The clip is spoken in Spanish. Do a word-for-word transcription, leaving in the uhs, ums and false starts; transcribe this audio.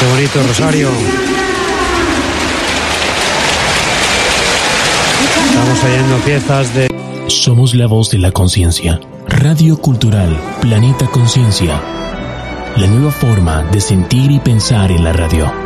Qué bonito, Rosario. Estamos oyendo piezas de... Somos la voz de la conciencia. Radio Cultural Planeta Conciencia. La nueva forma de sentir y pensar en la radio.